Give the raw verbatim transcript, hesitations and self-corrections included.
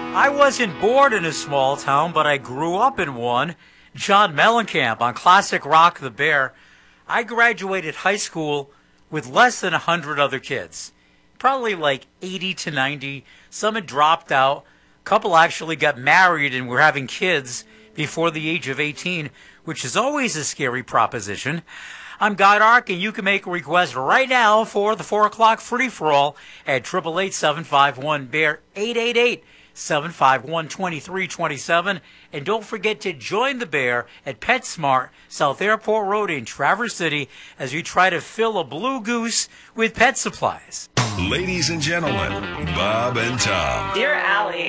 I wasn't born in a small town, but I grew up in one. John Mellencamp on classic rock The Bear. I graduated high school with less than one hundred other kids. Probably like eighty to ninety. Some had dropped out. A couple actually got married and were having kids before the age of eighteen, which is always a scary proposition. I'm God Ark, and you can make a request right now for the four o'clock free-for-all at eight eight eight, seven five one, B E A R, eight eight eight, seven five one, two three two seven. And don't forget to join the Bear at PetSmart, South Airport Road in Traverse City, as we try to fill a blue goose with pet supplies. Ladies and gentlemen, Bob and Tom. Dear Allie.